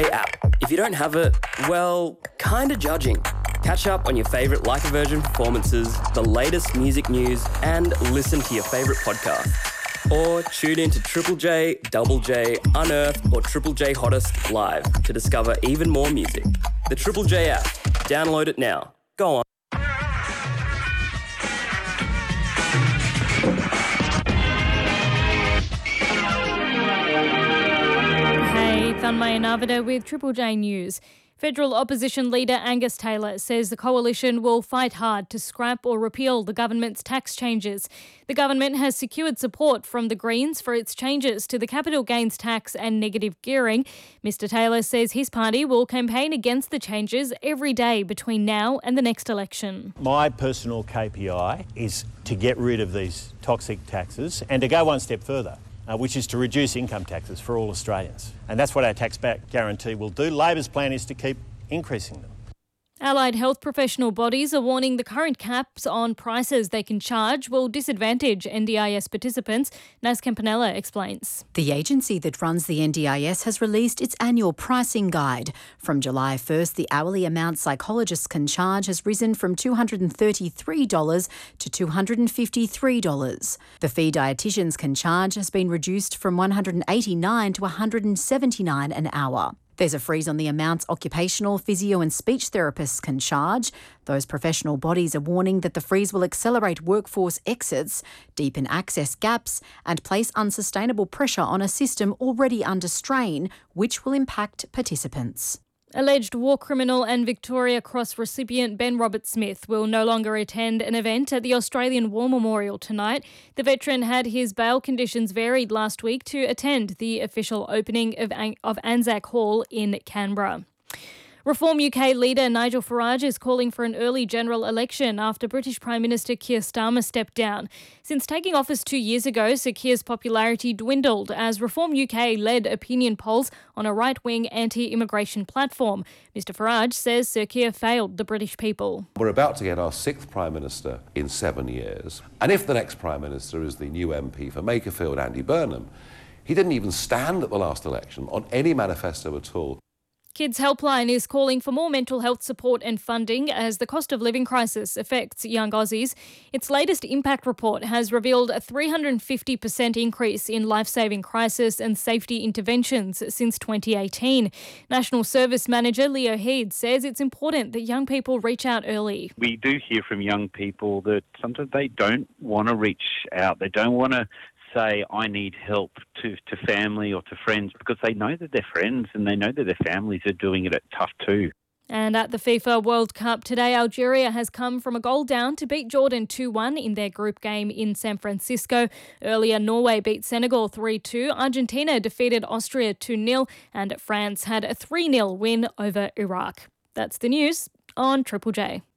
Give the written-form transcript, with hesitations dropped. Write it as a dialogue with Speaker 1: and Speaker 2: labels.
Speaker 1: J app. If you don't have it, well, kinda judging. Catch up on your favourite Like a Virgin performances, the latest music news, and listen to your favourite podcast. Or tune in to Triple J, Double J, Unearthed, or Triple J Hottest live to discover even more music. The Triple J app. Download it now. Go on.
Speaker 2: Hey, Thanmaya Navida with Triple J News. Federal opposition leader Angus Taylor says the coalition will fight hard to scrap or repeal the government's tax changes. The government has secured support from the Greens for its changes to the capital gains tax and negative gearing. Mr Taylor says his party will campaign against the changes every day between now and the next election.
Speaker 3: My personal KPI is to get rid of these toxic taxes and to go one step further, which is to reduce income taxes for all Australians. And that's what our tax back guarantee will do. Labor's plan is to keep increasing them.
Speaker 2: Allied health professional bodies are warning the current caps on prices they can charge will disadvantage NDIS participants. Naz Campanella explains.
Speaker 4: The agency that runs the NDIS has released its annual pricing guide. From July 1st, the hourly amount psychologists can charge has risen from $233 to $253. The fee dietitians can charge has been reduced from $189 to $179 an hour. There's a freeze on the amounts occupational, physio and speech therapists can charge. Those professional bodies are warning that the freeze will accelerate workforce exits, deepen access gaps and place unsustainable pressure on a system already under strain, which will impact participants.
Speaker 2: Alleged war criminal and Victoria Cross recipient Ben Roberts-Smith will no longer attend an event at the Australian War Memorial tonight. The veteran had his bail conditions varied last week to attend the official opening of Anzac Hall in Canberra. Reform UK leader Nigel Farage is calling for an early general election after British Prime Minister Keir Starmer stepped down. Since taking office 2 years ago, Sir Keir's popularity dwindled as Reform UK led opinion polls on a right-wing anti-immigration platform. Mr Farage says Sir Keir failed the British people.
Speaker 5: We're about to get our 6th Prime Minister in 7 years. And if the next Prime Minister is the new MP for Makerfield, Andy Burnham, he didn't even stand at the last election on any manifesto at all.
Speaker 2: Kids Helpline is calling for more mental health support and funding as the cost of living crisis affects young Aussies. Its latest impact report has revealed a 350% increase in life-saving crisis and safety interventions since 2018. National Service Manager Leo Heed says it's important that young people reach out early.
Speaker 6: We do hear from young people that sometimes they don't want to reach out. They don't want to say, I need help to family or to friends because they know that their friends and they know that their families are doing it tough too.
Speaker 2: And at the FIFA World Cup today, Algeria has come from a goal down to beat Jordan 2-1 in their group game in San Francisco. Earlier, Norway beat Senegal 3-2, Argentina defeated Austria 2-0 and France had a 3-0 win over Iraq. That's the news on Triple J.